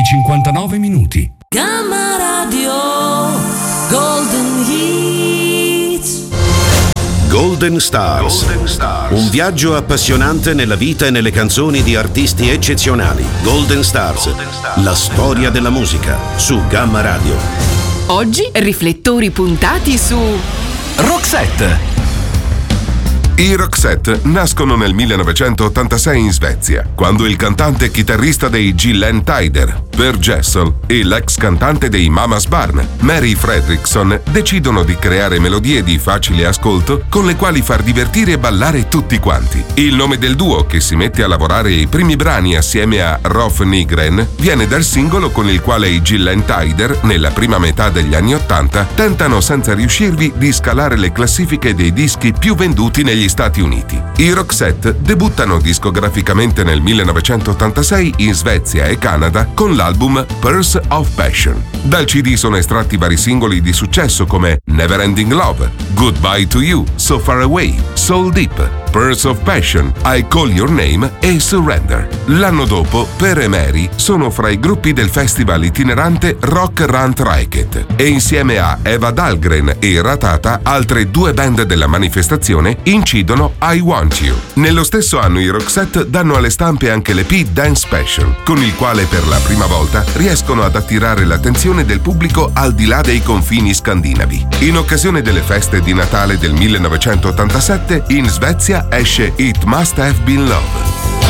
59 Gamma Radio Golden Hits. Golden Stars. Un viaggio appassionante nella vita e nelle canzoni di artisti eccezionali. Golden Stars. La storia della musica su Gamma Radio. Oggi riflettori puntati su Roxette. I Roxette nascono nel 1986 in Svezia, quando il cantante e chitarrista dei Glenn Tyder, Per Gessle, e l'ex cantante dei Mamas Barn, Mary Fredriksson, decidono di creare melodie di facile ascolto con le quali far divertire e ballare tutti quanti. Il nome del duo, che si mette a lavorare i primi brani assieme a Rolf Nygren, viene dal singolo con il quale i Glenn Tyder, nella prima metà degli anni '80, tentano senza riuscirvi di scalare le classifiche dei dischi più venduti negli Stati Uniti. I Roxette debuttano discograficamente nel 1986 in Svezia e Canada con l'album Pearls of Passion. Dal CD sono estratti vari singoli di successo come Never Ending Love, Goodbye to You, So Far Away, Soul Deep, Pearls of Passion, I Call Your Name e Surrender. L'anno dopo, Per e Mary sono fra i gruppi del festival itinerante Rock Rant Racket e insieme a Eva Dahlgren e Ratata, altre due band della manifestazione, incidono I Want You. Nello stesso anno i Roxette danno alle stampe anche l'EP Dance Passion, con il quale per la prima volta riescono ad attirare l'attenzione del pubblico al di là dei confini scandinavi. In occasione delle feste di Natale del 1987, in Svezia esce It Must Have Been Love.